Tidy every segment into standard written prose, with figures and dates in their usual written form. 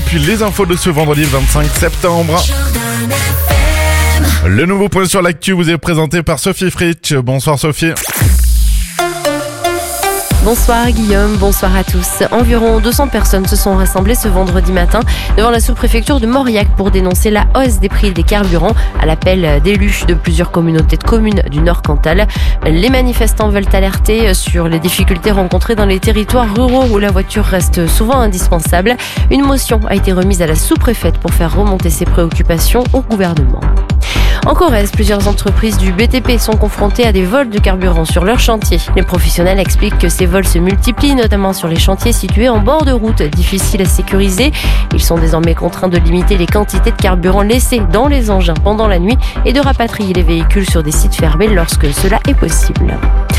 puis les infos de ce vendredi 25 septembre. Le nouveau point sur l'actu vous est présenté par Sophie Fritsch. Bonsoir Sophie. Bonsoir Guillaume, bonsoir à tous. Environ 200 personnes se sont rassemblées ce vendredi matin devant la sous-préfecture de Mauriac pour dénoncer la hausse des prix des carburants à l'appel d'élus de plusieurs communautés de communes du Nord-Cantal. Les manifestants veulent alerter sur les difficultés rencontrées dans les territoires ruraux où la voiture reste souvent indispensable. Une motion a été remise à la sous-préfète pour faire remonter ses préoccupations au gouvernement. En Corrèze, plusieurs entreprises du BTP sont confrontées à des vols de carburant sur leurs chantiers. Les professionnels expliquent que ces vols se multiplient, notamment sur les chantiers situés en bord de route, difficiles à sécuriser. Ils sont désormais contraints de limiter les quantités de carburant laissées dans les engins pendant la nuit et de rapatrier les véhicules sur des sites fermés lorsque cela est possible.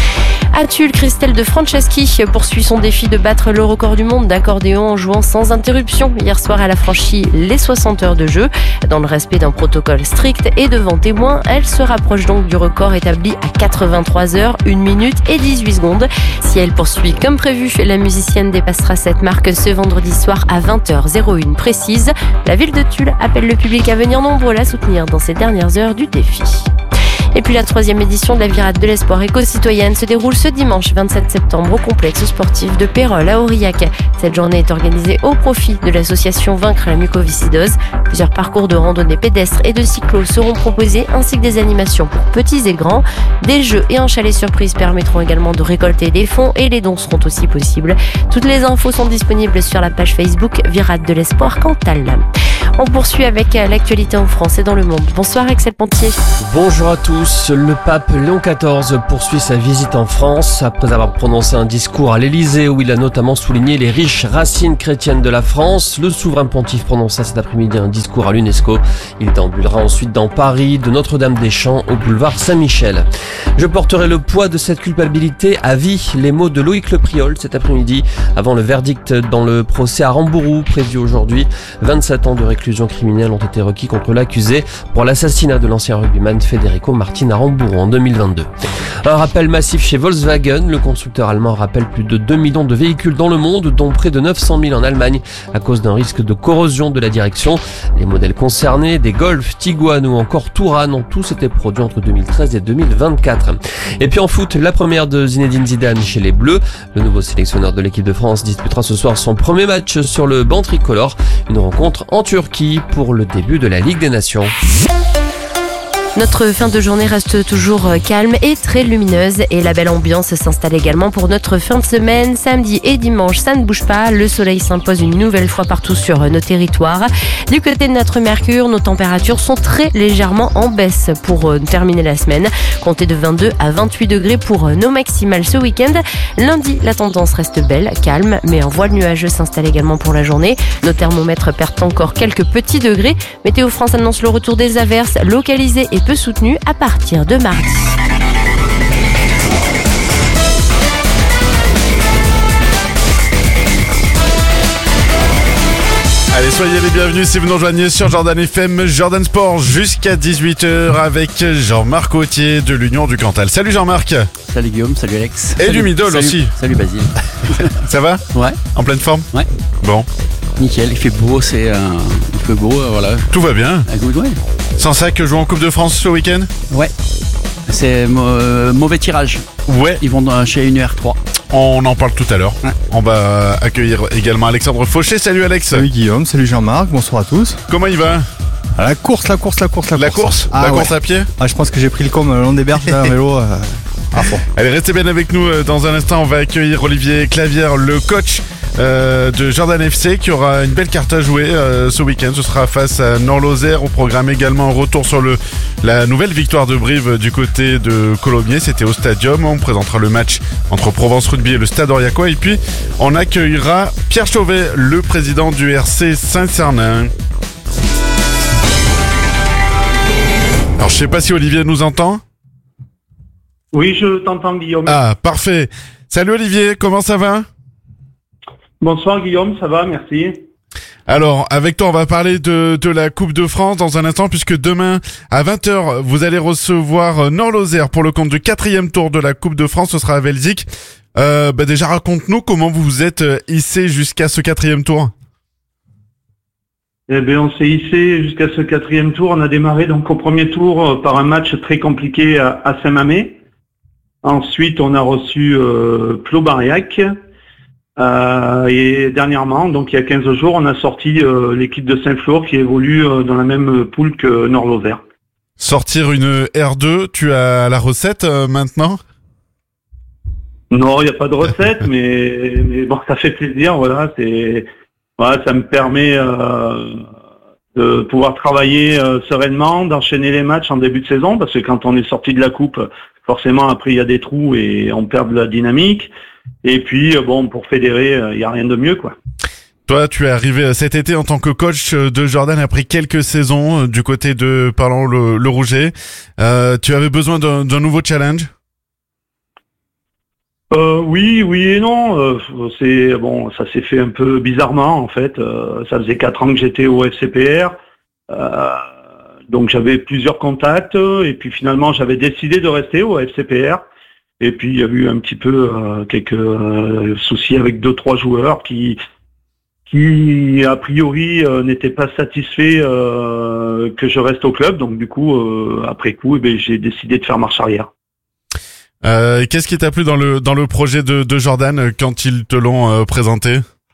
À Tulle, Christelle de Franceschi poursuit son défi de battre le record du monde d'accordéon en jouant sans interruption. Hier soir, elle a franchi les 60 heures de jeu. Dans le respect d'un protocole strict et devant témoins, elle se rapproche donc du record établi à 83 heures, 1 minute et 18 secondes. Si elle poursuit comme prévu, la musicienne dépassera cette marque ce vendredi soir à 20h01 précise. La ville de Tulle appelle le public à venir nombreux la soutenir dans ces dernières heures du défi. Et puis la 3e édition de la Virade de l'Espoir éco-citoyenne se déroule ce dimanche 27 septembre au complexe sportif de Pérols à Aurillac. Cette journée est organisée au profit de l'association Vaincre la mucoviscidose. Plusieurs parcours de randonnée pédestre et de cyclo seront proposés ainsi que des animations pour petits et grands. Des jeux et un chalet surprise permettront également de récolter des fonds et les dons seront aussi possibles. Toutes les infos sont disponibles sur la page Facebook Virade de l'Espoir Cantal. On poursuit avec l'actualité en France et dans le monde. Bonsoir Axel Pontier. Bonjour à tous. Le pape Léon XIV poursuit sa visite en France après avoir prononcé un discours à l'Élysée où il a notamment souligné les riches racines chrétiennes de la France. Le souverain pontife prononça cet après-midi un discours à l'UNESCO. Il déambulera ensuite dans Paris, de Notre-Dame-des-Champs au boulevard Saint-Michel. Je porterai le poids de cette culpabilité à vie. Les mots de Loïc Le Priol cet après-midi avant le verdict dans le procès à Rambourou prévu aujourd'hui. 27 ans de réclusion criminelle ont été requis contre l'accusé pour l'assassinat de l'ancien rugbyman Federico Martin à Rambourou en 2022. Un rappel massif chez Volkswagen. Le constructeur allemand rappelle plus de 2 millions de véhicules dans le monde, dont près de 900 000 en Allemagne, à cause d'un risque de corrosion de la direction. Les modèles concernés, des Golf, Tiguan ou encore Touran, ont tous été produits entre 2013 et 2024. Et puis en foot, la première de Zinedine Zidane chez les Bleus. Le nouveau sélectionneur de l'équipe de France disputera ce soir son premier match sur le banc tricolore. Une rencontre en Turquie pour le début de la Ligue des Nations. Notre fin de journée reste toujours calme et très lumineuse et la belle ambiance s'installe également pour notre fin de semaine. Samedi et dimanche, ça ne bouge pas. Le soleil s'impose une nouvelle fois partout sur nos territoires. Du côté de notre Mercure, nos températures sont très légèrement en baisse pour terminer la semaine. Comptez de 22 à 28 degrés pour nos maximales ce week-end. Lundi, la tendance reste belle, calme, mais un voile nuageux s'installe également pour la journée. Nos thermomètres perdent encore quelques petits degrés. Météo France annonce le retour des averses localisées et peu soutenu à partir de mardi. Allez, soyez les bienvenus si vous nous rejoignez sur Jordan FM, Jordan Sport jusqu'à 18h avec Jean-Marc Autier de l'Union du Cantal. Salut Jean-Marc. Salut Guillaume, salut Alex. Et salut, du Midol aussi. Salut Basile. Ça va ? Ouais. En pleine forme ? Ouais. Bon. Nickel, il fait beau, voilà. Tout va bien. Ouais. Sansac joue en Coupe de France ce week-end ? Ouais. C'est mauvais tirage. Ouais. Ils vont chez une R3. On en parle tout à l'heure. Ouais. On va accueillir également Alexandre Fauché. Salut Alex. Salut Guillaume, salut Jean-Marc, bonsoir à tous. Comment il va ? La course. La course à pied ? Je pense que j'ai pris le com le long des berges là, en vélo. À fond. Allez, restez bien avec nous. Dans un instant, on va accueillir Olivier Clavière, le coach de Jordan FC, qui aura une belle carte à jouer ce week-end. Ce sera face à Nord-Lozère. On programme également un retour sur la nouvelle victoire de Brive du côté de Colomiers. C'était au Stadium. On présentera le match entre Provence Rugby et le Stade Aurillacois. Et puis, on accueillera Pierre Chauvet, le président du RC Saint-Cernin. Alors, je sais pas si Olivier nous entend. Oui, je t'entends, Guillaume. Ah, parfait. Salut Olivier, comment ça va ? Bonsoir Guillaume, ça va, merci. Alors, avec toi, on va parler de la Coupe de France dans un instant, puisque demain, à 20h, vous allez recevoir Nord-Lozère pour le compte du 4e tour de la Coupe de France. Ce sera à Velzic. Déjà, raconte-nous comment vous vous êtes hissé jusqu'à ce 4e tour. Eh bien, on s'est hissé jusqu'à ce 4e tour. On a démarré donc au premier tour par un match très compliqué à Saint-Mamé. Ensuite, on a reçu Ploubariac. Et dernièrement, donc il y a 15 jours, on a sorti l'équipe de Saint-Flour qui évolue dans la même poule que Nord-Lozère. Sortir une R2, tu as la recette maintenant? Non, il n'y a pas de recette, mais bon, ça fait plaisir. Voilà, ça me permet de pouvoir travailler sereinement, d'enchaîner les matchs en début de saison, parce que quand on est sorti de la coupe, forcément après il y a des trous et on perd de la dynamique. Et puis bon, pour fédérer, il n'y a rien de mieux, quoi. Toi, tu es arrivé cet été en tant que coach de Jordan après quelques saisons du côté de Parlant le Rouget. Tu avais besoin d'un nouveau challenge? Oui et non. Ça s'est fait un peu bizarrement en fait. Ça faisait 4 ans que j'étais au FCPR, donc j'avais plusieurs contacts et puis finalement j'avais décidé de rester au FCPR. Et puis il y a eu un petit peu quelques soucis avec 2-3 joueurs qui a priori n'étaient pas satisfaits que je reste au club. Donc du coup après coup, j'ai décidé de faire marche arrière. Qu'est-ce qui t'a plu dans le projet de Jordan quand ils te l'ont présenté?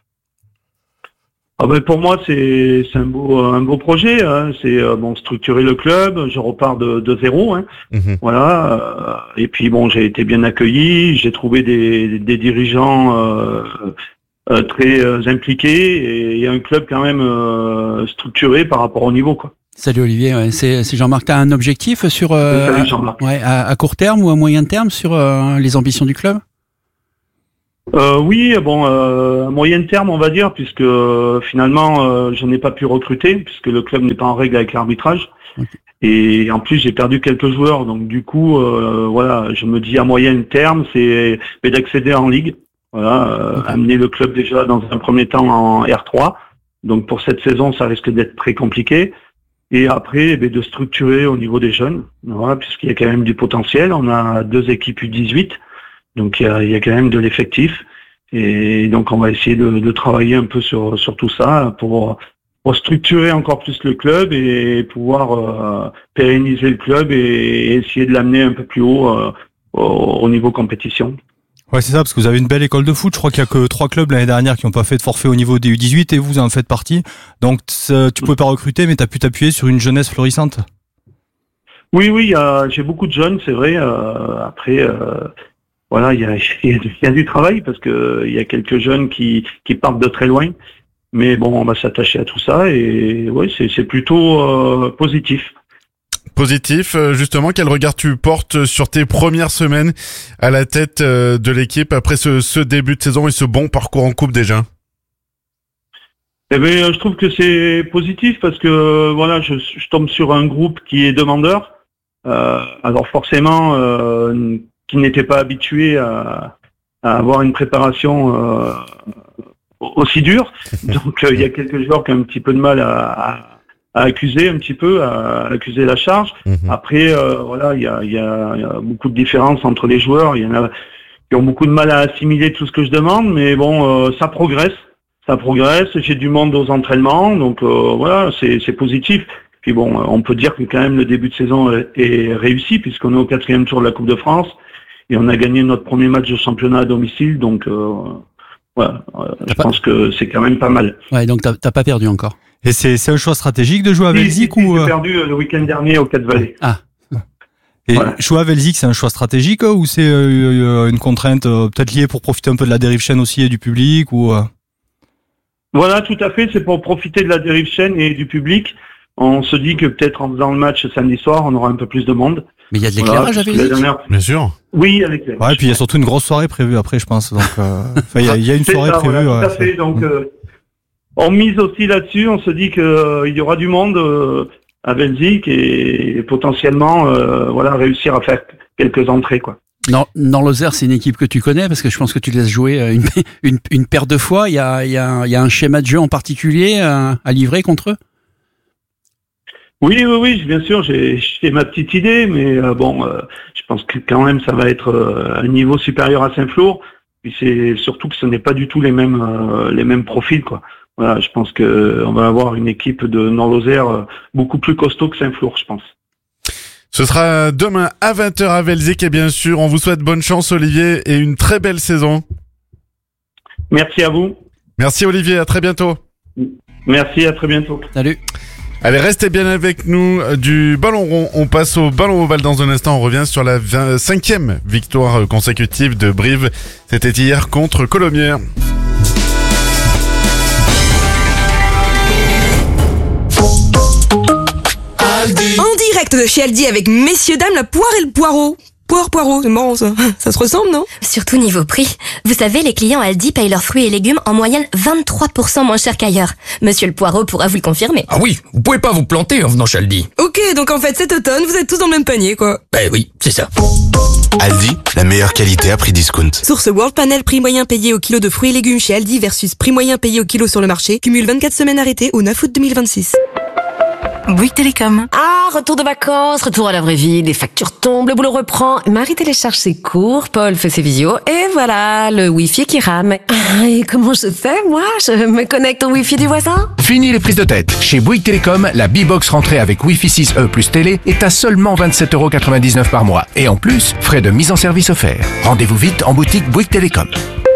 Pour moi c'est un beau projet, hein. C'est structurer le club, je repars de zéro, hein. Voilà, et puis j'ai été bien accueilli, j'ai trouvé des dirigeants très impliqués et un club quand même structuré par rapport au niveau, quoi. Salut Olivier, ouais. C'est Jean-Marc, t'as un objectif sur Salut Jean-Marc. à court terme ou à moyen terme sur les ambitions du club? Oui, à moyen terme, on va dire, puisque finalement, je n'ai pas pu recruter, puisque le club n'est pas en règle avec l'arbitrage. Okay. Et en plus, j'ai perdu quelques joueurs. Donc, du coup, je me dis à moyen terme, c'est d'accéder en Ligue. Voilà, amener le club déjà dans un premier temps en R3. Donc, pour cette saison, ça risque d'être très compliqué. Et après, de structurer au niveau des jeunes, voilà, puisqu'il y a quand même du potentiel. On a 2 équipes U18. Donc il y a quand même de l'effectif et donc on va essayer de travailler un peu sur tout ça pour structurer encore plus le club et pouvoir pérenniser le club et essayer de l'amener un peu plus haut au niveau compétition. Ouais, c'est ça, parce que vous avez une belle école de foot. Je crois qu'il y a que 3 clubs l'année dernière qui n'ont pas fait de forfait au niveau des U18 et vous en faites partie. Donc tu pouvais pas recruter, mais tu as pu t'appuyer sur une jeunesse florissante. Oui, j'ai beaucoup de jeunes, c'est vrai. Après. Voilà, il y a du travail parce que il y a quelques jeunes qui partent de très loin, mais bon, on va s'attacher à tout ça et ouais, c'est plutôt positif. Positif, justement, quel regard tu portes sur tes premières semaines à la tête de l'équipe après ce début de saison et ce bon parcours en coupe déjà? Je trouve que c'est positif parce que voilà, je tombe sur un groupe qui est demandeur. Alors forcément. Qui n'étaient pas habitués à avoir une préparation aussi dure. Donc il y a quelques joueurs qui ont un petit peu de mal à accuser un petit peu, à accuser la charge. Après, il y a beaucoup de différences entre les joueurs. Il y en a qui ont beaucoup de mal à assimiler tout ce que je demande, mais bon, ça progresse. J'ai du monde aux entraînements, donc c'est positif. Puis bon, on peut dire que quand même le début de saison est réussi puisqu'on est au 4e tour de la Coupe de France. Et on a gagné notre premier match de championnat à domicile, donc je pense que c'est quand même pas mal. Ouais, donc t'as pas perdu encore. Et c'est un choix stratégique de jouer à Velzic ou j'ai perdu le week-end dernier au 4-Vallées. Ah. Et jouer à Velzic, c'est un choix stratégique ou c'est une contrainte peut-être liée pour profiter un peu de la dérive chaîne aussi et du public ou Voilà, tout à fait. C'est pour profiter de la dérive chaîne et du public. On se dit que peut-être en faisant le match samedi soir, on aura un peu plus de monde. Mais il y a de l'éclairage à Velzic. Bien sûr. Oui, avec l'éclairage. Ouais, et puis il y a surtout une grosse soirée prévue après, je pense. Donc, il y a une soirée prévue. Voilà, tout à fait. Donc, on mise aussi là-dessus. On se dit qu'il y aura du monde à Velzic et potentiellement, réussir à faire quelques entrées, quoi. Nord-Lozère, c'est une équipe que tu connais parce que je pense que tu laisses jouer une paire de fois. Il y a un schéma de jeu en particulier à livrer contre eux. Oui, bien sûr, j'ai ma petite idée, mais je pense que quand même ça va être un niveau supérieur à Saint-Flour. Puis c'est surtout que ce n'est pas du tout les mêmes profils, quoi. voilà, je pense que on va avoir une équipe de Nord-Lozère beaucoup plus costaud que Saint-Flour, je pense. Ce sera demain à 20h à Velzic et bien sûr, on vous souhaite bonne chance Olivier et une très belle saison. Merci à vous. Merci Olivier, à très bientôt. Merci, à très bientôt. Salut. Allez, restez bien avec nous. Du ballon rond, on passe au ballon ovale dans un instant. On revient sur la 5e victoire consécutive de Brive. C'était hier contre Colomiers. En direct de chez Aldi avec messieurs dames la poire et le poireau. Poireau, c'est marrant ça. Ça se ressemble, non? Surtout niveau prix. Vous savez, les clients Aldi payent leurs fruits et légumes en moyenne 23% moins cher qu'ailleurs. Monsieur le Poireau pourra vous le confirmer. Ah oui, vous pouvez pas vous planter en venant chez Aldi. Ok, donc en fait cet automne, vous êtes tous dans le même panier, quoi. Ben oui, c'est ça. Aldi, la meilleure qualité à prix discount. Source World Panel, prix moyen payé au kilo de fruits et légumes chez Aldi versus prix moyen payé au kilo sur le marché. Cumule 24 semaines arrêtées au 9 août 2026. Bouygues Télécom. Ah, retour de vacances, retour à la vraie vie, les factures tombent, le boulot reprend, Marie télécharge ses cours, Paul fait ses visios, et voilà, le Wi-Fi qui rame. Ah, et comment je fais, moi? Je me connecte au Wi-Fi du voisin? Fini les prises de tête. Chez Bouygues Télécom, la B-Box rentrée avec Wi-Fi 6E plus télé est à seulement 27,99€ par mois. Et en plus, frais de mise en service offerts. Rendez-vous vite en boutique Bouygues Télécom.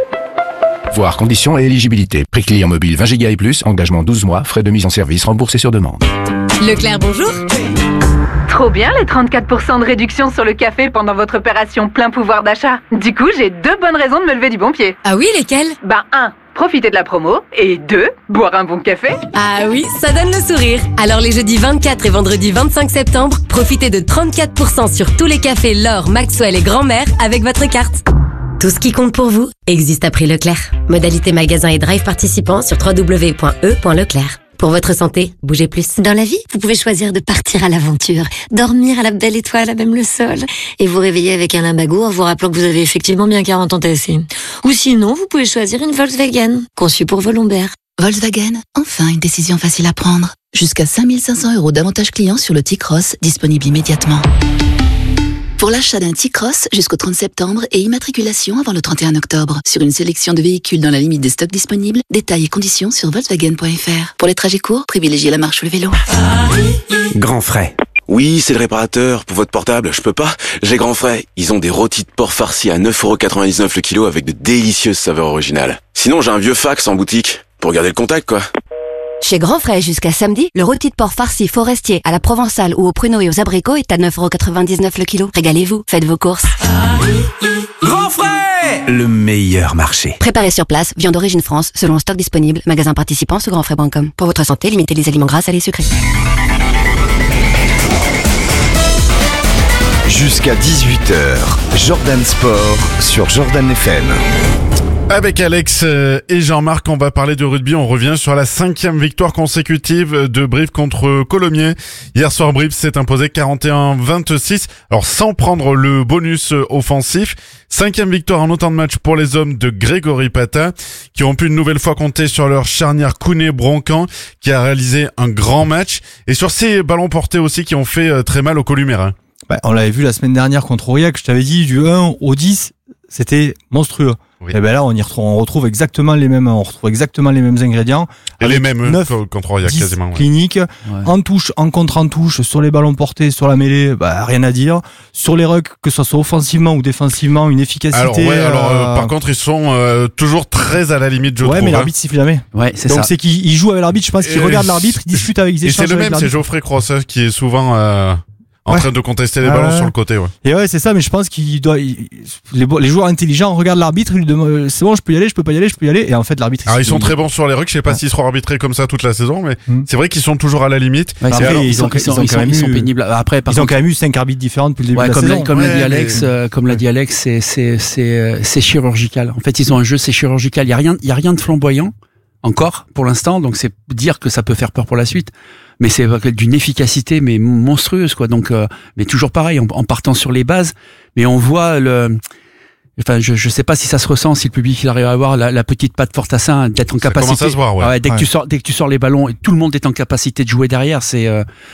Voir conditions et éligibilité. Prix client mobile 20 Go et plus, engagement 12 mois, frais de mise en service remboursés sur demande. Leclerc, bonjour. Trop bien les 34% de réduction sur le café pendant votre opération plein pouvoir d'achat. Du coup, j'ai 2 bonnes raisons de me lever du bon pied. Ah oui, lesquelles? 1. Profiter de la promo. Et 2. Boire un bon café. Ah oui, ça donne le sourire. Alors les jeudis 24 et vendredi 25 septembre, profitez de 34% sur tous les cafés L'Or, Maxwell et Grand-Mère avec votre carte. Tout ce qui compte pour vous existe à prix Leclerc. Modalité magasin et drive participants sur www.e.leclerc. Pour votre santé, bougez plus. Dans la vie, vous pouvez choisir de partir à l'aventure, dormir à la belle étoile, à même le sol, et vous réveiller avec un lumbago en vous rappelant que vous avez effectivement bien 40 ans tassés. Ou sinon, vous pouvez choisir une Volkswagen, conçue pour vos lombaires. Volkswagen, enfin une décision facile à prendre. Jusqu'à 5 500€ d'avantages clients sur le T-Cross, disponible immédiatement. Pour l'achat d'un T-Cross jusqu'au 30 septembre et immatriculation avant le 31 octobre. Sur une sélection de véhicules dans la limite des stocks disponibles, détails et conditions sur Volkswagen.fr. Pour les trajets courts, privilégiez la marche ou le vélo. Grand Frais. Oui, c'est le réparateur. Pour votre portable, je peux pas. J'ai Grand Frais. Ils ont des rôtis de porc farcis à 9,99€ le kilo avec de délicieuses saveurs originales. Sinon, j'ai un vieux fax en boutique. Pour garder le contact, quoi. Chez Grand Frais, jusqu'à samedi, le rôti de porc farci forestier à la provençale ou aux pruneaux et aux abricots est à 9,99€ le kilo. Régalez-vous, faites vos courses. Grand Frais, le meilleur marché. Préparé sur place, viande d'origine France, selon le stock disponible. Magasin participant sur grandfrais.com. Pour votre santé, limitez les aliments gras, salés, sucrés. Jusqu'à 18h, Jordan Sport sur Jordan FM. Avec Alex et Jean-Marc, on va parler de rugby. On revient sur la 5e victoire consécutive de Brive contre Colomiers. Hier soir, Brive s'est imposé 41-26. Alors, sans prendre le bonus offensif. 5e victoire en autant de matchs pour les hommes de Grégory Patin, qui ont pu une nouvelle fois compter sur leur charnière Kounet-Broncan, qui a réalisé un grand match. Et sur ces ballons portés aussi, qui ont fait très mal aux Columérains. On l'avait vu la semaine dernière contre Aurillac. Je t'avais dit, du 1 au 10, c'était monstrueux. Oui. Et là, on retrouve exactement les mêmes ingrédients. Et les mêmes contre Aurillac quasiment. Cliniques, en touche, en contre-en-touche, sur les ballons portés, sur la mêlée, rien à dire. Sur les rucks, que ce soit offensivement ou défensivement, une efficacité. Par contre, ils sont toujours très à la limite, je trouve. Ouais, mais l'arbitre siffle jamais. Ouais, c'est donc ça. c'est qu'il joue avec l'arbitre, je pense qu'il regarde l'arbitre, il discute avec, et c'est le même, c'est Geoffrey Cross qui est souvent en train de contester les ballons sur le côté, Et c'est ça, mais je pense les joueurs intelligents regardent l'arbitre, ils lui demandent, c'est bon, je peux y aller, je peux pas y aller, je peux y aller, et en fait, l'arbitre. Alors, ils sont très bons sur les rucks, je sais pas s'ils seront arbitrés comme ça toute la saison, mais c'est vrai qu'ils sont toujours à la limite. Ouais, ils sont pénibles. Après, ils ont quand même eu 5 arbitres différents depuis le début de la saison. Comme l'a dit Alex, c'est chirurgical. En fait, ils ont un jeu, c'est chirurgical. Il y a rien de flamboyant. Encore, pour l'instant, donc c'est dire que ça peut faire peur pour la suite, mais c'est d'une efficacité mais monstrueuse, quoi. Donc, mais toujours pareil, en partant sur les bases, mais on voit je sais pas si ça se ressent, si le public il arrive à avoir la petite patte Fortassin, d'être en capacité. Ça commence à se voir, dès que tu sors les ballons, et tout le monde est en capacité de jouer derrière, c'est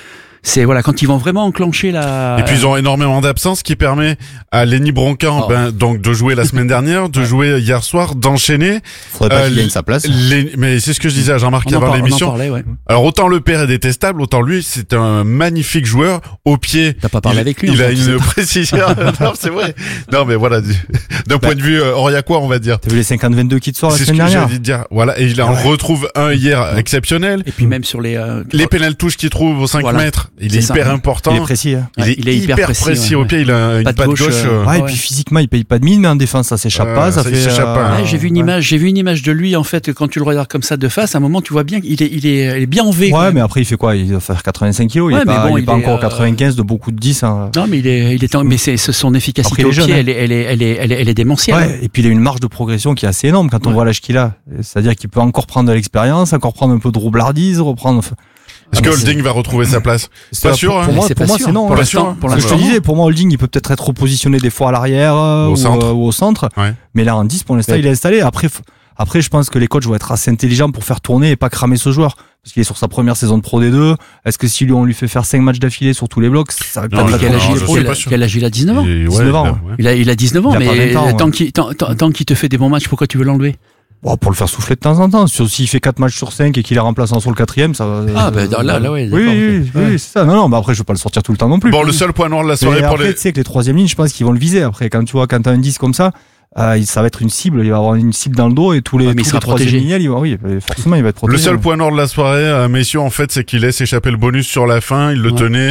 C'est voilà, quand ils vont vraiment enclencher la. Et puis ils ont énormément d'absences, qui permet à Lenny Broncan donc de jouer la semaine dernière, de jouer hier soir, d'enchaîner. Faudrait pas qu'il gagne sa place. Mais c'est ce que je disais à Jean-Marc avant l'émission. Alors autant le père est détestable, autant lui c'est un magnifique joueur au pied. T'as pas parlé avec lui. Il a une précision. Non, c'est vrai. Non, mais voilà, d'un point de vue oriacois, on va dire. T'as vu les 50-22 qui te sortent la semaine dernière. C'est ce que j'ai envie de dire. Voilà, et il en retrouve un hier exceptionnel. Et puis même sur les pénales touches qu'il trouve aux 5 mètres, il est hyper important. Il est précis. Hein. Il est hyper précis au pied. Il a une patte gauche. Et puis physiquement, il paye pas de mine, mais en défense, ça s'échappe pas. Ça fait. J'ai vu une image de lui en fait quand tu le regardes comme ça de face. À un moment, tu vois bien qu'il est bien en V. Ouais, mais après, il fait quoi? Il va faire 85 kilos. Il est pas encore 95 de beaucoup de 10. Non, mais mais c'est son efficacité au pied. Elle est démentielle. Ouais. Et puis il a une marge de progression qui est assez énorme quand on voit l'âge qu'il a. C'est-à-dire qu'il peut encore prendre de l'expérience, encore prendre un peu de roublardise, reprendre. Est-ce que Holding va retrouver sa place? C'est pas sûr. Pour moi, c'est non. Pour l'instant, je te disais, pour moi, Holding, il peut peut-être être repositionné des fois à l'arrière ou au centre. Ouais. Mais là, en 10, pour l'instant, il est installé. Après, je pense que les coachs vont être assez intelligents pour faire tourner et pas cramer ce joueur. Parce qu'il est sur sa première saison de Pro D2. Est-ce que si on lui fait faire 5 matchs d'affilée sur tous les blocs, ça va pas quel âge il a 19 ans. 19 ans. Il a 19 ans, mais tant qu'il te fait des bons matchs, pourquoi tu veux l'enlever? Bon, pour le faire souffler de temps en temps. S'il fait 4 matchs sur 5 et qu'il est remplaçant sur le 4e, ça va. Ah, là, ouais. Oui, c'est ça. Non, mais après, je vais pas le sortir tout le temps non plus. Bon, le seul point noir de la soirée pour les. Tu sais que les 3e lignes, je pense qu'ils vont le viser après. Quand t'as un 10 comme ça, ça va être une cible. Il va avoir une cible dans le dos et tous les 3e lignes, forcément, il va être protégé. Le seul point noir de la soirée, messieurs, en fait, c'est qu'il laisse échapper le bonus sur la fin. Il le tenait.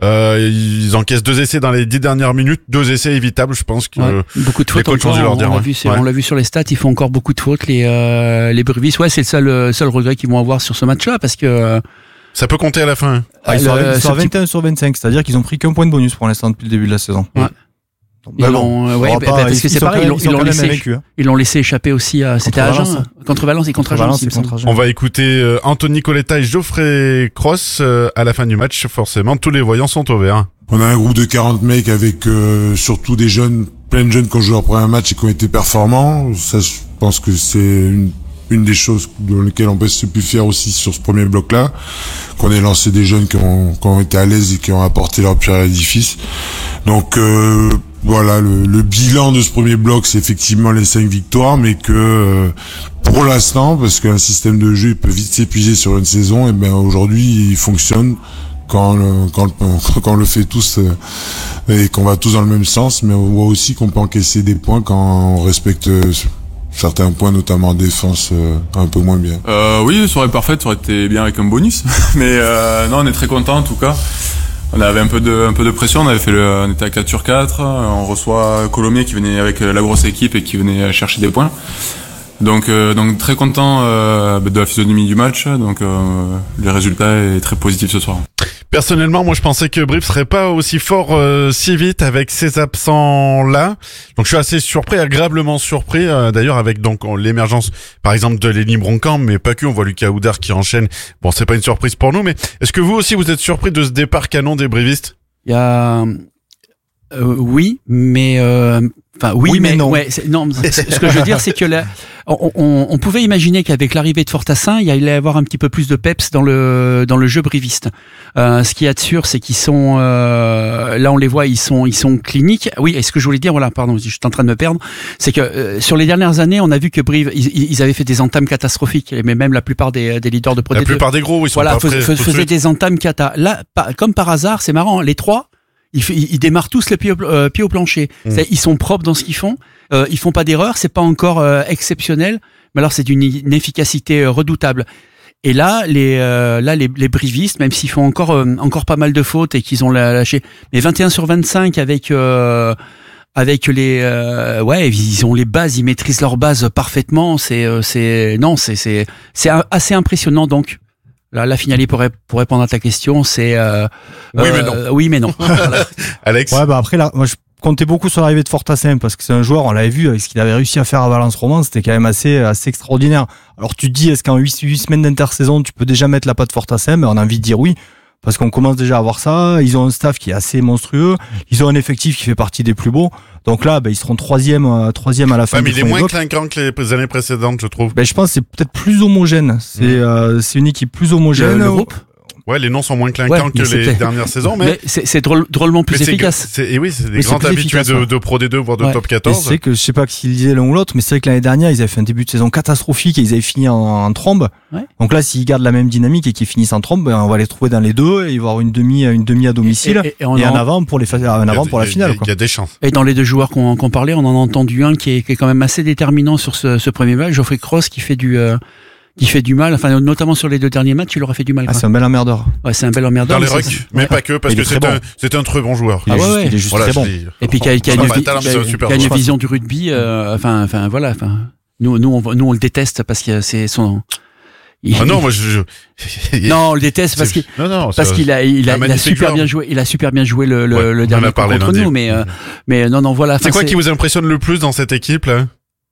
Ils encaissent 2 essais dans les 10 dernières minutes. 2 essais évitables, je pense que. Beaucoup de fautes. On l'a vu sur les stats. Ils font encore beaucoup de fautes. Les Bruvis. Ouais, c'est le seul regret qu'ils vont avoir sur ce match-là parce que. Ça peut compter à la fin. Ils sont à 21 sur 25. C'est-à-dire qu'ils ont pris qu'un point de bonus pour l'instant depuis le début de la saison. Ouais. Parce que c'est pareil, ils l'ont laissé échapper aussi à c'était à Agen, contre Valence et contre Agen. On va écouter Anthony Coletta et Geoffrey Cross à la fin du match. Forcément, tous les voyants sont au vert. On a un groupe de 40 mecs avec surtout des jeunes, plein de jeunes qui ont joué après un match et qui ont été performants. Ça, je pense que c'est une des choses dans lesquelles on peut se plus fier aussi sur ce premier bloc-là, qu'on ait lancé des jeunes qui ont été à l'aise et qui ont apporté leur pierre à l'édifice. Donc voilà, le bilan de ce premier bloc, c'est effectivement les 5 victoires, mais que pour l'instant, parce qu'un système de jeu il peut vite s'épuiser sur une saison, et ben aujourd'hui il fonctionne quand on le fait tous et qu'on va tous dans le même sens, mais on voit aussi qu'on peut encaisser des points quand on respecte certains points, notamment en défense, un peu moins bien. Oui, soirée parfaite, ça aurait été bien avec un bonus, mais non, on est très content en tout cas. On avait un peu de pression, on était à 4 sur 4, on reçoit Colomiers qui venait avec la grosse équipe et qui venait chercher des points. Donc très content de la physionomie du match, donc le résultat est très positif ce soir. Personnellement, moi je pensais que Brive serait pas aussi fort si vite avec ces absents-là. Donc je suis assez surpris, agréablement surpris. D'ailleurs avec donc l'émergence par exemple de Lenny Broncan, mais pas que, on voit Lucas Houdard qui enchaîne. Bon, c'est pas une surprise pour nous, mais est-ce que vous aussi vous êtes surpris de ce départ canon des brivistes? Il y a oui, mais non. Ouais, ce que je veux dire, c'est que là, on pouvait imaginer qu'avavec l'arrivée de Fortassin, il allait y avoir un petit peu plus de peps dans le jeu briviste. Ce qu'il y a de sûr, c'est qu'ils sont là, on les voit, ils sont cliniques. Oui, et ce que je voulais dire, voilà, pardon, je suis en train de me perdre, c'est que sur les dernières années, on a vu que Brive, ils avaient fait des entames catastrophiques, mais même la plupart des leaders de Pro D2. La plupart des gros, ils sont pas prêts, faisaient des entames cata. Là, comme par hasard, c'est marrant, les trois. Ils démarrent tous les pieds au plancher. Ils sont propres dans ce qu'ils font. Ils font pas d'erreur. C'est pas encore exceptionnel, mais alors c'est d'une efficacité redoutable. Et là, les brivistes, même s'ils font encore pas mal de fautes et qu'ils ont lâché, mais 21 sur 25 avec les ils ont les bases, ils maîtrisent leurs bases parfaitement. C'est assez impressionnant donc. Là, la finale pour répondre à ta question, c'est oui mais non. Alex. Ouais, après là, moi je comptais beaucoup sur l'arrivée de Fortassin parce que c'est un joueur, on l'avait vu avec ce qu'il avait réussi à faire à Valence Romand, c'était quand même assez extraordinaire. Alors tu te dis, est-ce qu'en 8 semaines d'intersaison, tu peux déjà mettre la patte Fortassin? Ben on a envie de dire oui. Parce qu'on commence déjà à voir ça, ils ont un staff qui est assez monstrueux, ils ont un effectif qui fait partie des plus beaux. Donc là, ils seront troisième à la fin. Mais il est moins clinquant que les années précédentes, je trouve. Je pense que c'est peut-être plus homogène. C'est une équipe plus homogène. Le groupe. Ouais, les noms sont moins clinquants que les dernières saisons, mais c'est drôlement plus efficace. Et oui, c'est des grands habitués de Pro D2, voire de Top 14. Et c'est que, je sais pas s'ils disaient l'un ou l'autre, mais c'est vrai que l'année dernière, ils avaient fait un début de saison catastrophique et ils avaient fini en trombe. Ouais. Donc là, s'ils gardent la même dynamique et qu'ils finissent en trombe, on va les trouver dans les deux et ils vont avoir une demi à domicile et en avant pour la finale. Il y a des chances. Et dans les deux joueurs qu'on parlait, on en a entendu un qui est quand même assez déterminant sur ce premier match, Geoffrey Cross, qui fait du mal, enfin notamment sur les deux derniers matchs, il leur a fait du mal. C'est un bel emmerdeur. Ouais, c'est un bel emmerdeur. Dans les rucks, mais pas que, parce que c'est un très bon joueur. Il est juste très bon. Et puis qui a une vision du rugby. Enfin voilà. Nous on le déteste parce que c'est son. Non, moi non, on le déteste parce qu'il a super bien joué. Il a super bien joué le dernier contre nous, mais non voilà. C'est quoi qui vous impressionne le plus dans cette équipe là?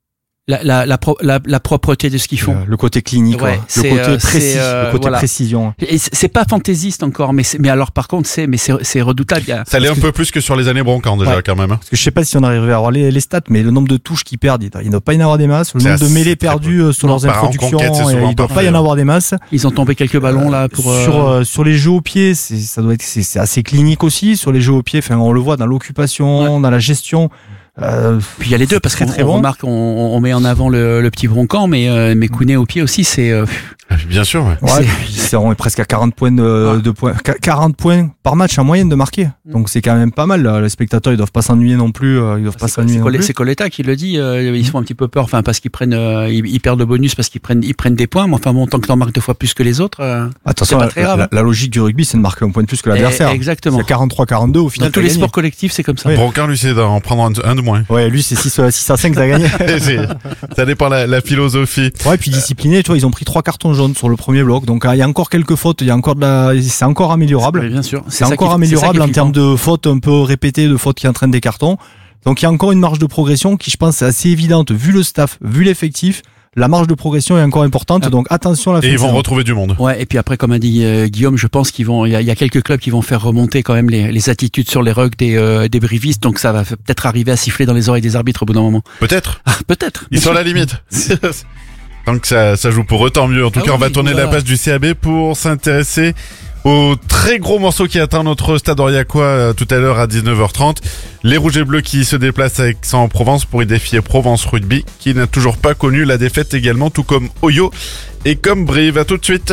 La propreté de ce qu'ils font. Le côté clinique, le côté précis, le côté précision. Et c'est pas fantaisiste encore, mais alors par contre c'est redoutable. Ça allait un peu plus que sur les années Broncan déjà quand même. Parce que je sais pas si on arriverait à avoir les stats, mais le nombre de touches qu'ils perdent, il ne doit pas y en avoir des masses. Le nombre de mêlées perdues sur leurs introductions, il doit pas y en avoir des masses. Ils ont tombé quelques ballons là pour sur les jeux au pied, c'est assez clinique aussi. Sur les jeux au pied, enfin on le voit dans l'occupation, dans la gestion. Puis il y a les deux parce qu'on remarque, on met en avant le petit Broncan, mais Kounet au pied aussi, c'est bien sûr. On est presque à 40 points de points, 40 points par match en moyenne de marquer. Donc c'est quand même pas mal. Les spectateurs, ils doivent pas s'ennuyer non plus. C'est Coletta qui le dit. Ils se font un petit peu peur, enfin parce qu'ils prennent, ils perdent le bonus parce qu'ils prennent des points. Mais enfin bon, tant que t'en marques 2 fois plus que les autres, attention, c'est pas très grave. La logique du rugby, c'est de marquer un point de plus que l'adversaire. Exactement. C'est 43-42 au final. Dans tous les sports collectifs, c'est comme ça. Broncan, lui, c'est d'en prendre un de moins. Ouais, lui, c'est 6 à 5, ça a gagné. Ça dépend la philosophie. Ouais, puis discipliné, tu vois, ils ont pris 3 cartons jaunes sur le premier bloc. Donc, il y a encore quelques fautes, c'est encore améliorable. Mais bien sûr. C'est encore améliorable en termes de fautes un peu répétées, de fautes qui entraînent des cartons. Donc, il y a encore une marge de progression qui, je pense, est assez évidente, vu le staff, vu l'effectif. La marge de progression est encore importante, donc attention à la fin. Et ils vont retrouver du monde. Ouais, et puis après, comme a dit Guillaume, je pense il y a quelques clubs qui vont faire remonter quand même les attitudes sur les rucks des brivistes, donc ça va peut-être arriver à siffler dans les oreilles des arbitres au bout d'un moment. Peut-être. Peut-être. Ils sont à la limite. Donc ça joue pour eux, tant mieux. En tout cas, on va tourner la page du CAB pour s'intéresser au très gros morceau qui atteint notre stade oriacois tout à l'heure à 19h30. Les Rouges et Bleus qui se déplacent à Aix-en-Provence pour y défier Provence Rugby, qui n'a toujours pas connu la défaite également, tout comme Oyo et comme Brive. À tout de suite.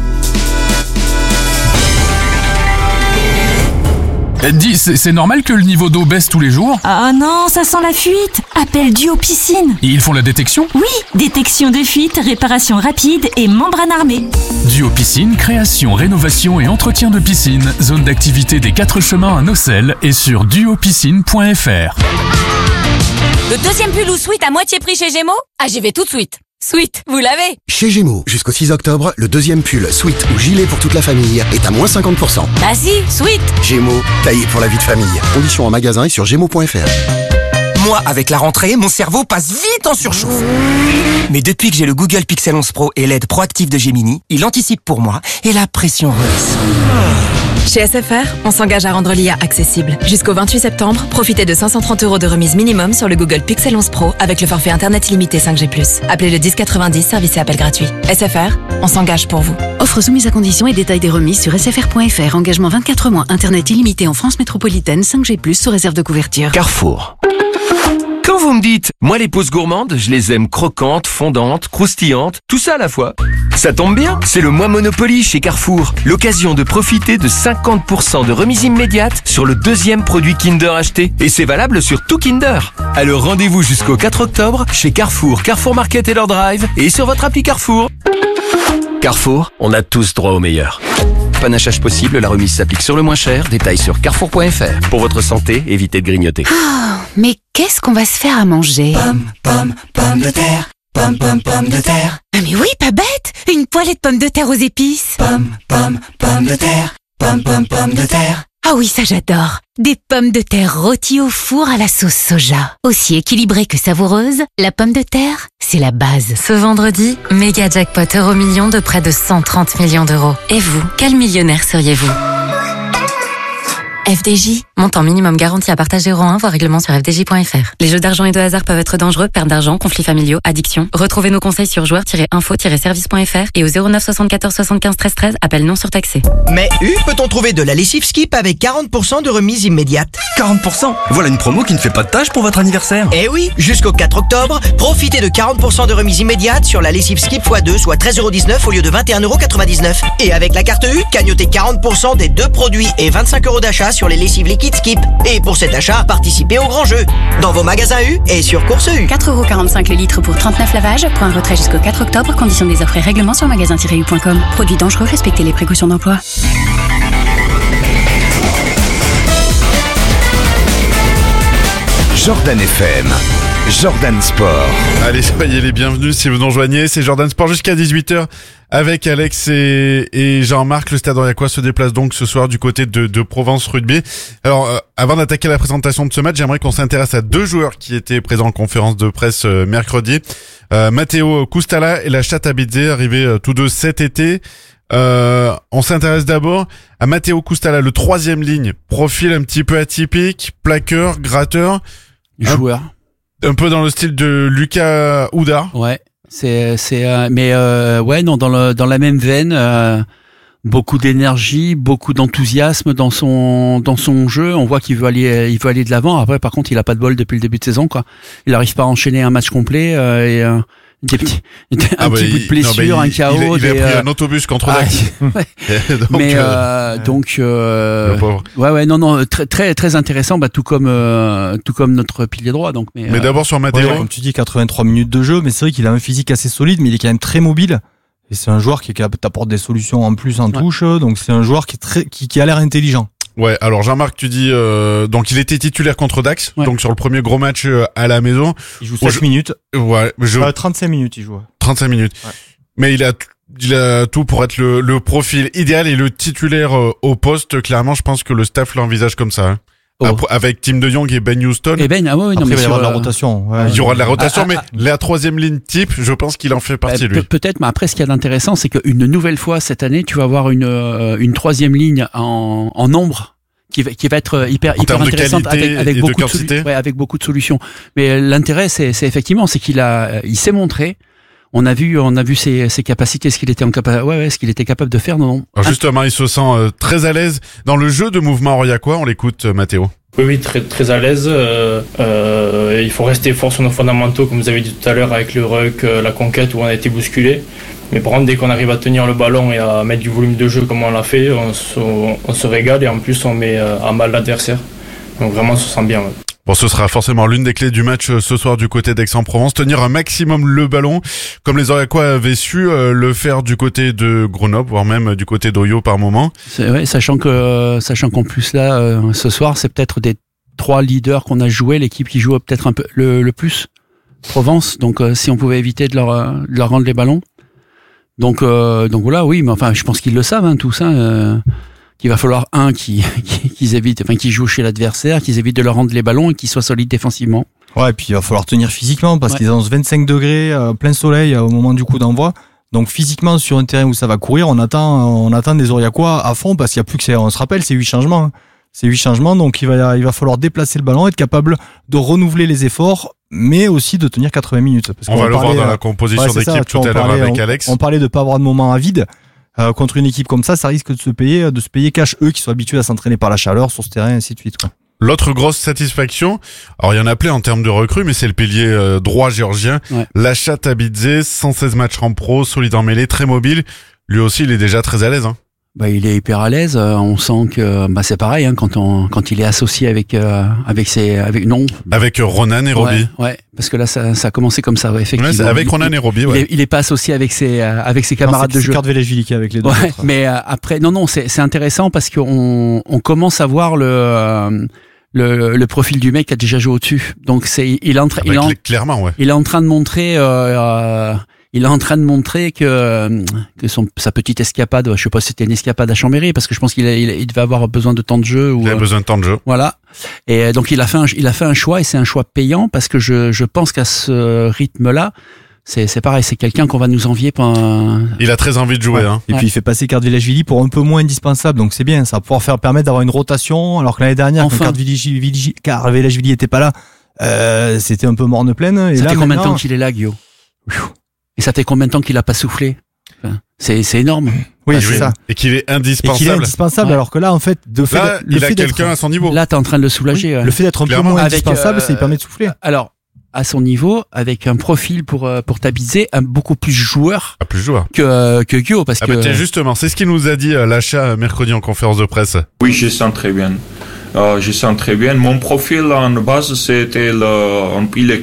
Dis, c'est normal que le niveau d'eau baisse tous les jours? Ah non, ça sent la fuite. Appelle Duo Piscine. Et ils font la détection? Oui, détection de fuite, réparation rapide et membrane armée. Duo Piscine, création, rénovation et entretien de piscine. Zone d'activité des 4 chemins à Nocelles et sur duopiscine.fr. Le deuxième pull ou sweat à moitié prix chez Gémeaux? Ah, j'y vais tout de suite. Sweat, vous l'avez? Chez Gémeaux, jusqu'au 6 octobre, le deuxième pull, sweat ou gilet pour toute la famille est à moins 50%. Bah si, sweat. Gémeaux, taillé pour la vie de famille. Conditions en magasin et sur gémeaux.fr. Moi, avec la rentrée, mon cerveau passe vite en surchauffe. Mais depuis que j'ai le Google Pixel 11 Pro et l'aide proactive de Gemini, il anticipe pour moi et la pression redescend. Chez SFR, on s'engage à rendre l'IA accessible. Jusqu'au 28 septembre, profitez de 530 € de remise minimum sur le Google Pixel 11 Pro avec le forfait Internet illimité 5G+. Appelez le 1090, service et appel gratuit. SFR, on s'engage pour vous. Offre soumise à conditions et détails des remises sur sfr.fr. Engagement 24 mois, Internet illimité en France métropolitaine, 5G+, sous réserve de couverture. Carrefour. Quand vous me dites, moi les pauses gourmandes, je les aime croquantes, fondantes, croustillantes, tout ça à la fois. Ça tombe bien, c'est le mois Monopoly chez Carrefour. L'occasion de profiter de 50% de remise immédiate sur le deuxième produit Kinder acheté. Et c'est valable sur tout Kinder. Alors rendez-vous jusqu'au 4 octobre chez Carrefour, Carrefour Market et leur drive et sur votre appli Carrefour. Carrefour, on a tous droit au meilleur. Panachage possible, la remise s'applique sur le moins cher. Détails sur carrefour.fr. Pour votre santé, évitez de grignoter. Oh, mais qu'est-ce qu'on va se faire à manger? Pommes de terre. Pommes de terre. Ah mais oui, pas bête. Une poêlée de pommes de terre aux épices. Pommes de terre. Pommes de terre. Ah oui, ça j'adore. Des pommes de terre rôties au four à la sauce soja. Aussi équilibrée que savoureuse, la pomme de terre, c'est la base. Ce vendredi, méga jackpot Euromillions de près de 130 millions d'euros. Et vous, quel millionnaire seriez-vous? FDJ. Montant minimum garanti à partager euro 1, voire règlement sur fdj.fr. Les jeux d'argent et de hasard peuvent être dangereux, perte d'argent, conflits familiaux, addiction. Retrouvez nos conseils sur joueurs-info-service.fr et au 09 74 75 13 13, appel non surtaxé. Mais peut-on trouver de la lessive Skip avec 40% de remise immédiate? 40%? Voilà une promo qui ne fait pas de tâche pour votre anniversaire. Eh oui, jusqu'au 4 octobre, profitez de 40% de remise immédiate sur la lessive Skip x2, soit 13,19€ au lieu de 21,99€. Et avec la carte U, cagnotez 40% des 2 produits et 25€ d'achat sur les lessives liquides Skip. Et pour cet achat, participez au grand jeu. Dans vos magasins U et sur Course U. 4,45€ le litre pour 39 lavages. Point retrait jusqu'au 4 octobre. Conditions des offres et règlements sur magasin-u.com. Produits dangereux, respectez les précautions d'emploi. Jordan FM, Jordan Sport. Allez, soyez les bienvenus si vous nous rejoignez. C'est Jordan Sport jusqu'à 18h avec Alex et Jean-Marc. Le Stade Aurillacois se déplace donc ce soir du côté de Provence Rugby. Alors, avant d'attaquer la présentation de ce match, j'aimerais qu'on s'intéresse à 2 joueurs qui étaient présents en conférence de presse mercredi. Matteo Koustala et Lashat Abidze, arrivés tous deux cet été. On s'intéresse d'abord à Matteo Koustala, le 3e ligne, profil un petit peu atypique, plaqueur, gratteur, joueur, un peu dans le style de Lucas Houda. Ouais, ouais, non, dans la même veine, beaucoup d'énergie, beaucoup d'enthousiasme dans son jeu. On voit qu'il veut aller de l'avant. Après, par contre, il a pas de bol depuis le début de saison, quoi. Il arrive pas à enchaîner un match complet des petits bout de blessure, un chaos. Il a pris un autobus contre Dax. Non, très très intéressant, tout comme notre pilier droit. Donc, mais d'abord sur Matteo, comme tu dis, 83 minutes de jeu, mais c'est vrai qu'il a un physique assez solide, mais il est quand même très mobile. Et c'est un joueur qui t'apporte des solutions en plus en touche, donc c'est un joueur qui a l'air intelligent. Ouais, alors Jean-Marc, tu dis donc il était titulaire contre Dax, donc sur le premier gros match à la maison. Il joue 7 minutes. Ouais, 35 minutes il joue. 35 minutes. Ouais. Mais il a tout pour être le profil idéal et le titulaire au poste. Clairement, je pense que le staff l'envisage comme ça. Hein. Avec Tim De Jong et Ben Houston. Et Ben, Après, il va y avoir de la rotation. Ouais. Il y aura de la rotation, mais la 3e ligne type, je pense qu'il en fait partie, lui. Peut-être, mais après, ce qu'il y a d'intéressant, c'est qu'une nouvelle fois, cette année, tu vas avoir une 3e ligne en nombre qui va être hyper intéressante avec beaucoup de solutions. Mais l'intérêt, c'est effectivement, c'est il s'est montré. On a vu ses capacités, ce qu'il était capable de faire, non. Alors justement, il se sent très à l'aise dans le jeu de mouvement aurillacois. On l'écoute, Matteo. Oui, très très à l'aise. Il faut rester fort sur nos fondamentaux, comme vous avez dit tout à l'heure, avec le ruck, la conquête où on a été bousculé. Mais par contre, dès qu'on arrive à tenir le ballon et à mettre du volume de jeu comme on l'a fait, on se régale et en plus on met à mal l'adversaire. Donc vraiment, on se sent bien. Ouais. Bon, ce sera forcément l'une des clés du match ce soir du côté d'Aix-en-Provence. Tenir un maximum le ballon, comme les Aurillacois avaient su le faire du côté de Grenoble, voire même du côté d'Oyo par moment. C'est vrai, sachant qu'en plus là, ce soir, c'est peut-être des 3 leaders qu'on a joué, l'équipe qui joue peut-être un peu le plus, Provence. Donc si on pouvait éviter de leur rendre les ballons. Donc voilà, oui, mais enfin, je pense qu'ils le savent, tout ça. Qu'il va falloir qu'ils évitent, qu'ils jouent chez l'adversaire, qu'ils évitent de leur rendre les ballons et qu'ils soient solides défensivement. Ouais, et puis il va falloir tenir physiquement parce qu'ils annoncent 25 degrés, plein soleil au moment du coup d'envoi. Donc physiquement sur un terrain où ça va courir, on attend des Aurillacois à fond parce qu'il y a plus que on se rappelle, c'est 8 changements. Hein. C'est 8 changements, donc il va falloir déplacer le ballon, être capable de renouveler les efforts, mais aussi de tenir 80 minutes. Parce on va le voir dans la composition d'équipe tout à l'heure avec Alex. On parlait de pas avoir de moment à vide. Contre une équipe comme ça risque de se payer cash, eux qui sont habitués à s'entraîner par la chaleur sur ce terrain et ainsi de suite, quoi. L'autre grosse satisfaction, alors il y en a plein en termes de recrues, mais c'est le pilier droit géorgien, Lashat Abidze, 116 matchs en pro, solide en mêlée, très mobile. Lui aussi, il est déjà très à l'aise. Hein. Il est hyper à l'aise. On sent que c'est pareil quand il est associé avec Ronan et Roby. Ouais, parce que là ça a commencé comme ça, effectivement. Avec Ronan et Roby. Ouais. Il est pas associé avec ses camarades de jeu. C'est Cardvelejvili avec les deux. Ouais, mais après non, c'est intéressant parce qu'on commence à voir le profil du mec qui a déjà joué au-dessus. Donc clairement, ouais. Il est en train de montrer. Il est en train de montrer que sa petite escapade, je sais pas si c'était une escapade à Chambéry, parce que je pense qu'il devait avoir besoin de temps de jeu. Il a besoin de temps de jeu. Voilà. Et donc il a fait un choix, et c'est un choix payant, parce que je pense qu'à ce rythme-là, c'est pareil, c'est quelqu'un qu'on va nous envier pendant... Il a très envie de jouer. Hein. Et puis il fait passer Kardvelashvili pour un peu moins indispensable, donc c'est bien, ça va pouvoir permettre d'avoir une rotation, alors que l'année dernière, quand Kardvelashvili était pas là, c'était un peu morne pleine. Et ça là, fait combien de temps qu'il est là, Guillaume? Et ça fait combien de temps qu'il a pas soufflé? C'est énorme. Oui, c'est ça. Et qu'il est indispensable. Alors que là, en fait, il a quelqu'un à son niveau. Là, t'es en train de le soulager. Oui, le fait d'être un peu moins indispensable, ça lui permet de souffler. Alors, à son niveau, avec un profil pour tabiser, beaucoup plus joueur. Que Guillaume, parce que. Justement, c'est ce qu'il nous a dit l'achat mercredi en conférence de presse. Oui, je sens très bien. Je sens très bien. Mon profil en base, c'était un pilier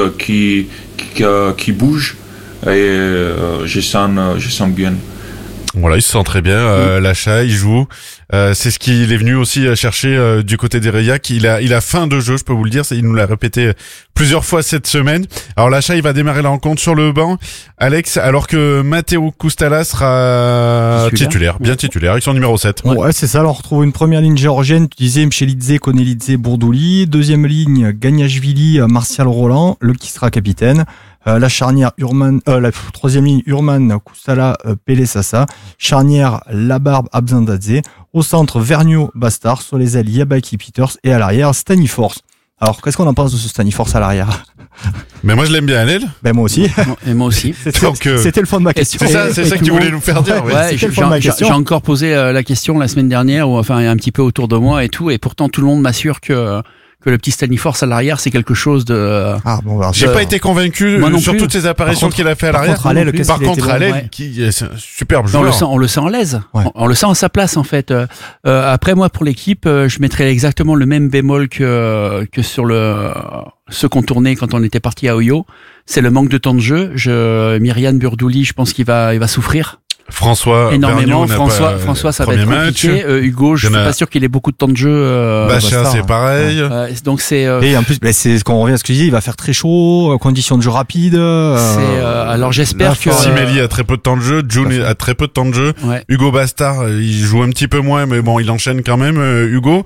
qui bouge. Et je sens bien. Voilà, il se sent très bien. L'achat, il joue. C'est ce qu'il est venu aussi chercher du côté des Reillac. Il a faim de jeu, je peux vous le dire. Il nous l'a répété plusieurs fois cette semaine. Alors l'achat, il va démarrer la rencontre sur le banc, Alex, alors que Matteo Koustala sera titulaire, bien titulaire, avec son numéro 7. Ouais, c'est ça. Alors on retrouve une première ligne géorgienne. Tu disais Mchelidze, Konelidze, Bourdouli. Deuxième ligne, Gagnashvili, Martial Roland, le qui sera capitaine. La charnière la troisième ligne Urman, Koustala, Pelé Sassa, charnière Labarbe, Abzandadze, au centre Vergniaud, Bastard, sur les ailes Yabaki, Peters et à l'arrière Staniforce. Alors qu'est-ce qu'on en pense de ce Staniforce à l'arrière? Mais moi je l'aime bien à l'aile. Ben moi aussi. Et moi aussi. C'était le fond de ma question. C'est ça que tu voulais nous faire dire. Ouais, j'ai encore posé la question la semaine dernière, ou enfin un petit peu autour de moi et tout, et pourtant tout le monde m'assure que le petit Staniforce à l'arrière, c'est quelque chose de... J'ai pas été convaincu sur toutes ces apparitions qu'il a fait à l'arrière. Par contre, à l'aile, c'est un superbe joueur. On le sent en l'aise. Ouais. On le sent à sa place, en fait. Après, moi, pour l'équipe, je mettrais exactement le même bémol que sur ce qu'on tournait quand on était parti à Oyo. C'est le manque de temps de jeu. Myriam Burdouli, je pense qu'il va souffrir. François énormément. François, ça va être compliqué. Hugo, je suis pas sûr qu'il ait beaucoup de temps de jeu. Bachin, c'est pareil. Donc c'est. Et en plus, c'est quand on revient à ce que je disais, il va faire très chaud, conditions de jeu rapides. Alors j'espère que. Siméli a très peu de temps de jeu, June a très peu de temps de jeu. Ouais. Hugo Bastard, il joue un petit peu moins, mais bon, il enchaîne quand même. Hugo,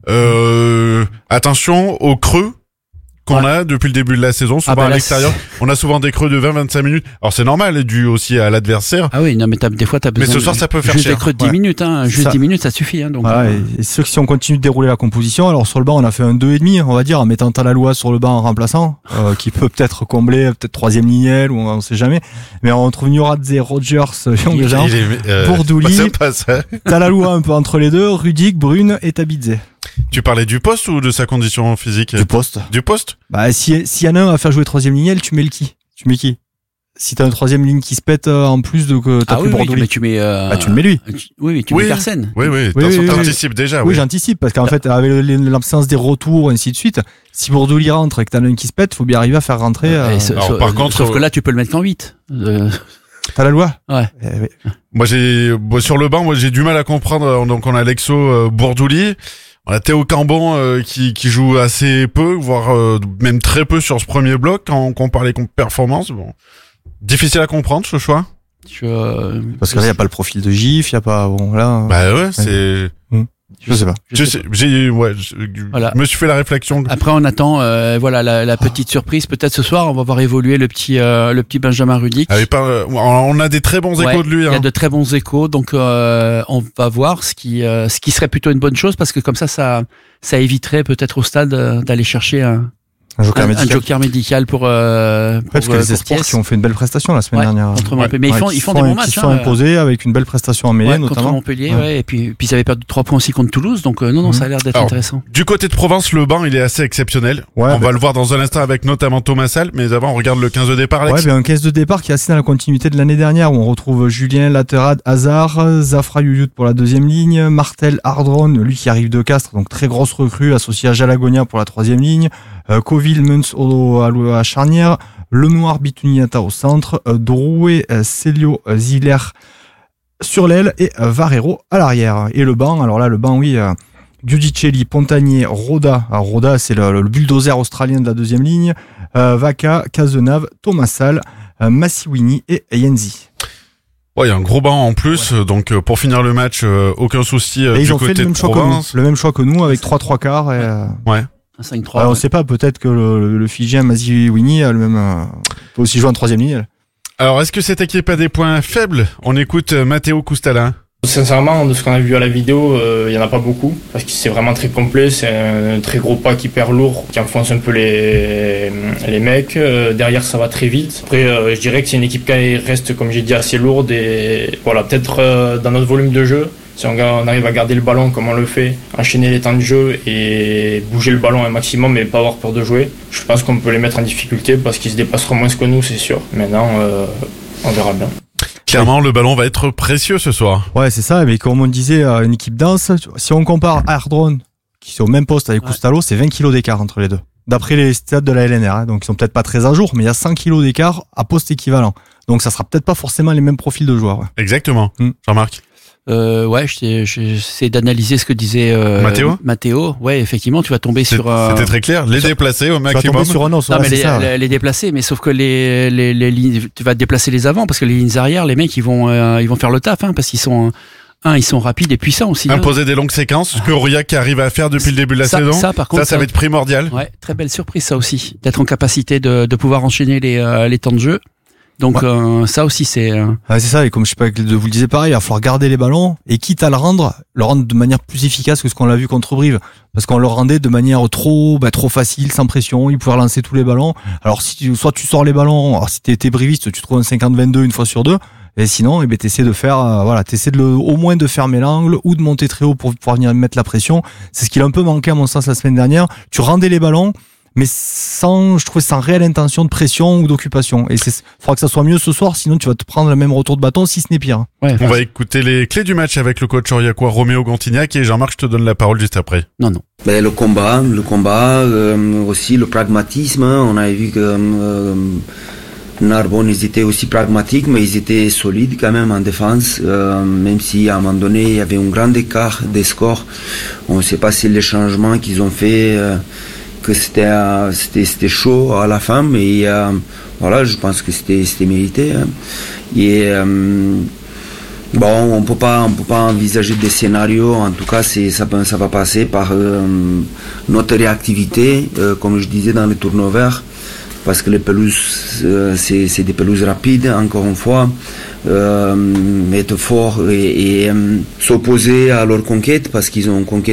attention au creux qu'on a depuis le début de la saison, souvent à l'extérieur. On a souvent des creux de 20-25 minutes. Alors c'est normal, dû aussi à l'adversaire. Ah oui, non, mais des fois t'as besoin. Mais ce soir, ça peut faire juste cher. Des creux de 10 minutes, hein. Juste 10 minutes, ça suffit, hein. Donc. Et ceux qui ont continué de dérouler la composition, alors sur le banc, on a fait un 2,5, on va dire, en mettant Talaloa sur le banc en remplaçant, qui peut peut-être combler, peut-être troisième lignelle, ou on sait jamais. Mais on trouve Nuradze, Rogers, Young-Jean, Bourdouli, Talaloa un peu entre les deux, Rudik, Brune et Tabidze. Tu parlais du poste ou de sa condition physique? Du poste. Du poste? Bah, s'il y en a un à faire jouer troisième lignelle, tu mets le qui? Tu mets qui? Si t'as une troisième ligne qui se pète en plus de que t'as plus Bordeaux. Mais tu mets tu le mets lui. Oui, mais tu mets Carsen. Oui. T'anticipes déjà. Oui, j'anticipe parce qu'en fait, avec l'absence des retours et ainsi de suite, si Bordeaux y rentre et que t'en as un qui se pète, faut bien arriver à faire rentrer. Par contre, sauf que là, tu peux le mettre qu'en 8. T'as la loi? Ouais. Moi, sur le banc, j'ai du mal à comprendre. Donc, on a Alexo Bourdouli. On a Théo Cambon qui joue assez peu, voire même très peu sur ce premier bloc quand on compare les performances. Bon, difficile à comprendre ce choix. Parce que là, il n'y a pas le profil de Gif, il n'y a pas... Bon, là... Bah ouais, c'est... Je sais pas. Je me suis fait la réflexion. Après, on attend, la petite surprise. Peut-être ce soir, on va voir évoluer le petit Benjamin Rudik. On a des très bons échos de lui. Il y a de très bons échos, donc on va voir ce qui serait plutôt une bonne chose parce que comme ça éviterait peut-être au stade d'aller chercher un joker médical pour parce que les espoirs qui ont fait une belle prestation la semaine dernière. Mais ils font des bons matchs. Ils sont imposés avec une belle prestation en mêlée, notamment. Contre Montpellier, et puis ils avaient perdu 3 points aussi contre Toulouse, donc non, ça a l'air d'être intéressant. Du côté de Provence, le banc, il est assez exceptionnel. On va le voir dans un instant avec notamment Thomas Salle, mais avant, on regarde le 15 de départ, Alex. Un 15 de départ qui est assez dans la continuité de l'année dernière, où on retrouve Julien Laterade, Hazard, Zafra Youyut pour la deuxième ligne, Martel Ardron, lui qui arrive de Castres, donc très grosse recrue, associé à Jalagonia pour la troisième ligne, Coville, Muns à charnière, Lenoir, Bituniata au centre, Drouet, Célio, Ziller sur l'aile et Varero à l'arrière. Et le banc, alors là le banc Giudicelli, Pontanier, Roda. Alors Roda c'est le bulldozer australien de la deuxième ligne, Vaca, Cazenave, Thomas Salle, Massiwini et Yenzi. Il y a un gros banc en plus, donc pour finir le match, aucun souci du côté de Provence. Le même choix que nous avec 3 quarts. Ouais. Un 5-3. Alors, on sait pas, peut-être que le Fidjien Maziwini a le même, peut aussi jouer en troisième ligne. Alors, est-ce que cette équipe a des points faibles? On écoute Matteo Custala. Sincèrement, de ce qu'on a vu à la vidéo, il y en a pas beaucoup parce que c'est vraiment très complet. C'est un très gros pack hyper lourd qui enfonce un peu les mecs. Derrière, ça va très vite. Après, je dirais que c'est une équipe qui reste, comme j'ai dit, assez lourde et voilà, peut-être dans notre volume de jeu, si on arrive à garder le ballon comme on le fait, enchaîner les temps de jeu et bouger le ballon un maximum mais pas avoir peur de jouer, je pense qu'on peut les mettre en difficulté parce qu'ils se dépasseront moins que nous, c'est sûr. Maintenant, on verra bien. Clairement, le ballon va être précieux ce soir. Ouais, c'est ça. Mais comme on disait, une équipe dense, si on compare Ardron, qui sont au même poste avec Coustalo, c'est 20 kilos d'écart entre les deux. D'après les stats de la LNR, hein. Donc ils sont peut-être pas très à jour, mais il y a 100 kilos d'écart à poste équivalent. Donc ça sera peut-être pas forcément les mêmes profils de joueurs. Ouais. Exactement. Jean-Marc. Ouais, j'essaie d'analyser ce que disait Matteo. Ouais, effectivement, tu vas tomber sur. C'était très clair. Les déplacer au maximum. Tu vas tomber sur un os. Non, mais les déplacer, mais sauf que les lignes, tu vas déplacer les avants parce que les lignes arrière, les mecs, ils vont faire le taf, hein, parce qu'ils sont. Ils sont rapides et puissants aussi. Imposer des longues séquences, ce que Aurillac arrive à faire depuis le début de la saison. Par contre, ça va être primordial. Ouais, très belle surprise ça aussi, d'être en capacité de pouvoir enchaîner les temps de jeu. Donc ça aussi c'est. C'est ça, et comme je sais pas, vous le disiez pareil, il va falloir garder les ballons et quitte à le rendre de manière plus efficace que ce qu'on l'a vu contre Brive, parce qu'on le rendait de manière trop facile, sans pression, il pouvait relancer tous les ballons. Alors soit tu sors les ballons, alors si t'es briviste, tu trouves un 50-22 une fois sur deux. Et sinon, t'essaies de faire, t'essaies au moins de fermer l'angle ou de monter très haut pour pouvoir venir mettre la pression. C'est ce qu'il a un peu manqué à mon sens la semaine dernière. Tu rendais les ballons, mais sans réelle intention de pression ou d'occupation. Et faudra que ça soit mieux ce soir, sinon tu vas te prendre le même retour de bâton, si ce n'est pire. Ouais, on va écouter les clés du match avec le coach aurillacois Roméo Gontignac et Jean-Marc, je te donne la parole juste après. Non. Ben, le combat, aussi le pragmatisme. On a vu que Narbonne, ils étaient aussi pragmatiques, mais ils étaient solides quand même en défense, même si à un moment donné il y avait un grand écart des scores. On ne sait pas si les changements qu'ils ont fait, que c'était chaud à la fin, mais je pense que c'était mérité. Hein. Et on peut pas envisager des scénarios. En tout cas, ça va passer par notre réactivité, comme je disais dans les turnovers. Parce que les pelouses, c'est des pelouses rapides, encore une fois, être fort et s'opposer à leur conquête, parce qu'ils ont conquête